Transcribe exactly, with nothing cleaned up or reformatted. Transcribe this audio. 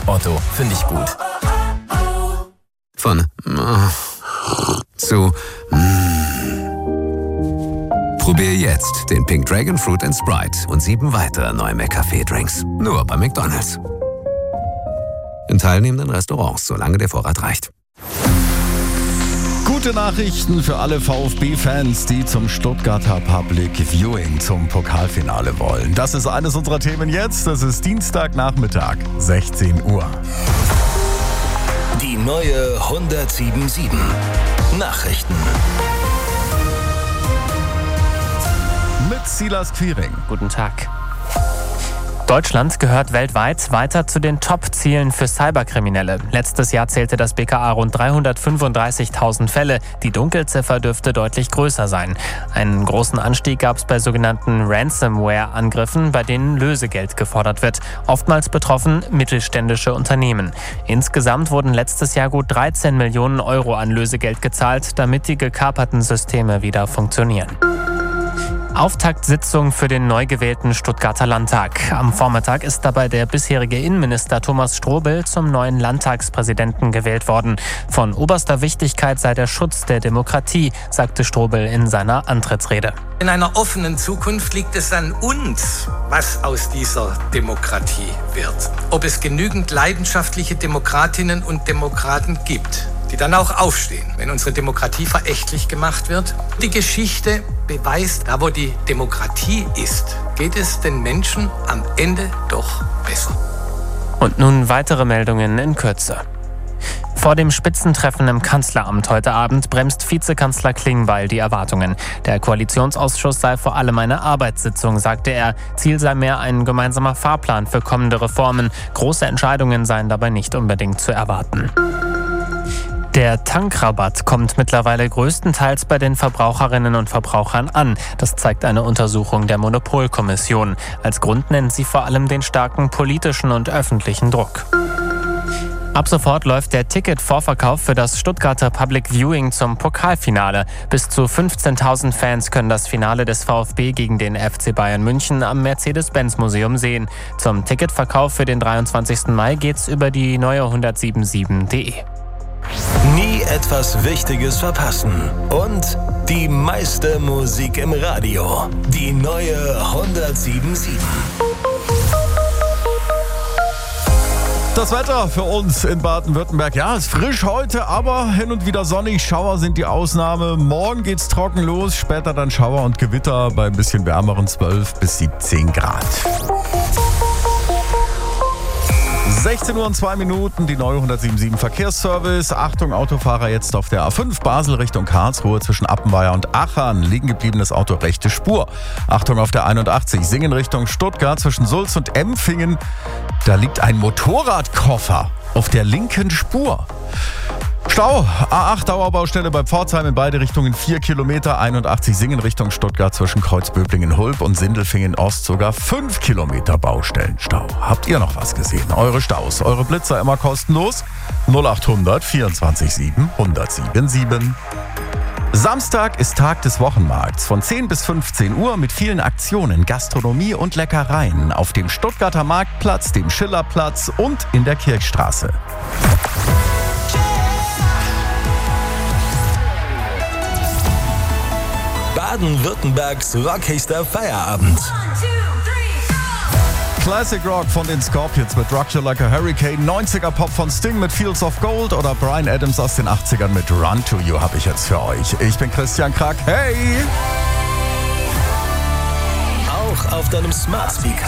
Otto, finde ich gut. Von äh, zu mm. Probier jetzt den Pink Dragon Fruit and Sprite und sieben weitere neue McCafé-Drinks. Nur bei McDonald's. In teilnehmenden Restaurants, solange der Vorrat reicht. Gute Nachrichten für alle VfB-Fans, die zum Stuttgarter Public Viewing zum Pokalfinale wollen. Das ist eines unserer Themen jetzt. Das ist Dienstagnachmittag, sechzehn Uhr. Die neue hundertsieben Komma sieben Nachrichten. Mit Silas Quiring. Guten Tag. Deutschland gehört weltweit weiter zu den Top-Zielen für Cyberkriminelle. Letztes Jahr zählte das B K A rund dreihundertfünfunddreißigtausend Fälle. Die Dunkelziffer dürfte deutlich größer sein. Einen großen Anstieg gab es bei sogenannten Ransomware-Angriffen, bei denen Lösegeld gefordert wird. Oftmals betroffen mittelständische Unternehmen. Insgesamt wurden letztes Jahr gut dreizehn Millionen Euro an Lösegeld gezahlt, damit die gekaperten Systeme wieder funktionieren. Auftaktsitzung für den neu gewählten Stuttgarter Landtag. Am Vormittag ist dabei der bisherige Innenminister Thomas Strobel zum neuen Landtagspräsidenten gewählt worden. Von oberster Wichtigkeit sei der Schutz der Demokratie, sagte Strobel in seiner Antrittsrede. In einer offenen Zukunft liegt es an uns, was aus dieser Demokratie wird. Ob es genügend leidenschaftliche Demokratinnen und Demokraten gibt, die dann auch aufstehen, wenn unsere Demokratie verächtlich gemacht wird. Die Geschichte beweist, da wo die Demokratie ist, geht es den Menschen am Ende doch besser. Und nun weitere Meldungen in Kürze. Vor dem Spitzentreffen im Kanzleramt heute Abend bremst Vizekanzler Klingbeil die Erwartungen. Der Koalitionsausschuss sei vor allem eine Arbeitssitzung, sagte er. Ziel sei mehr ein gemeinsamer Fahrplan für kommende Reformen. Große Entscheidungen seien dabei nicht unbedingt zu erwarten. Der Tankrabatt kommt mittlerweile größtenteils bei den Verbraucherinnen und Verbrauchern an. Das zeigt eine Untersuchung der Monopolkommission. Als Grund nennt sie vor allem den starken politischen und öffentlichen Druck. Ab sofort läuft der Ticket-Vorverkauf für das Stuttgarter Public Viewing zum Pokalfinale. Bis zu fünfzehntausend Fans können das Finale des VfB gegen den F C Bayern München am Mercedes-Benz-Museum sehen. Zum Ticketverkauf für den dreiundzwanzigsten Mai geht's über die neue hundertsieben sieben punkt de. Nie etwas Wichtiges verpassen. Und die meiste Musik im Radio. Die neue hundertsieben Komma sieben. Das Wetter für uns in Baden-Württemberg. Ja, ist frisch heute, aber hin und wieder sonnig. Schauer sind die Ausnahme. Morgen geht's trocken los, später dann Schauer und Gewitter bei ein bisschen wärmeren zwölf bis siebzehn Grad. sechzehn Uhr und zwei Minuten, die neue hundertsieben Komma sieben Verkehrsservice. Achtung, Autofahrer jetzt auf der A fünf Basel Richtung Karlsruhe zwischen Appenweier und Achern. Liegen gebliebenes Auto rechte Spur. Achtung auf der einundachtzig Singen Richtung Stuttgart zwischen Sulz und Empfingen. Da liegt ein Motorradkoffer auf der linken Spur. Stau, A acht Dauerbaustelle bei Pforzheim in beide Richtungen vier Kilometer, einundachtzig Singen Richtung Stuttgart zwischen Kreuzböblingen-Hulb und Sindelfingen-Ost sogar fünf Kilometer Baustellenstau. Habt ihr noch was gesehen? Eure Staus, eure Blitzer immer kostenlos? null achthundert vierundzwanzig sieben hundertsieben sieben. Samstag ist Tag des Wochenmarkts von zehn bis fünfzehn Uhr mit vielen Aktionen, Gastronomie und Leckereien auf dem Stuttgarter Marktplatz, dem Schillerplatz und in der Kirchstraße. Baden-Württembergs rockigster Feierabend. Classic Rock von den Scorpions mit Rock You Like a Hurricane, neunziger Pop von Sting mit Fields of Gold oder Bryan Adams aus den achtzigern mit Run to You habe ich jetzt für euch. Ich bin Christian Krack. Hey! Auch auf deinem Smart Speaker.